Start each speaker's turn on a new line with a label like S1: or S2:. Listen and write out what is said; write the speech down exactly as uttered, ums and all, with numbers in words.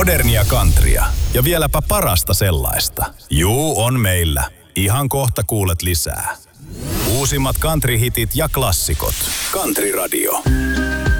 S1: Modernia countrya ja vieläpä parasta sellaista. Juu, on meillä. Ihan kohta kuulet lisää. Uusimmat country-hitit ja klassikot. Country Radio.